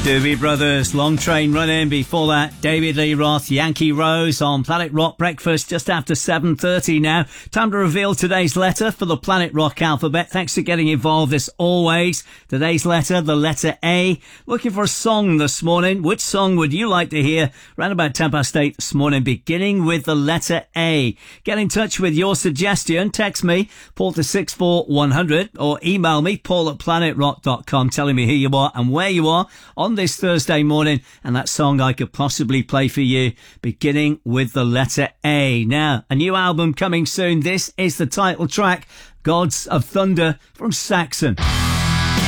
Doobie Brothers, Long Train Running. Before that, David Lee Roth, Yankee Rose on Planet Rock Breakfast just after 7:30 now. Time to reveal today's letter for the Planet Rock alphabet. Thanks for getting involved as always. Today's letter, the letter A. Looking for a song this morning. Which song would you like to hear? Round about 8:10 this morning, beginning with the letter A. Get in touch with your suggestion. Text me, Paul to 64100, or email me, paul@planetrock.com, telling me who you are and where you are on this Thursday morning, and that song I could possibly play for you, beginning with the letter A. Now, a new album coming soon. This is the title track, Gods of Thunder from Saxon.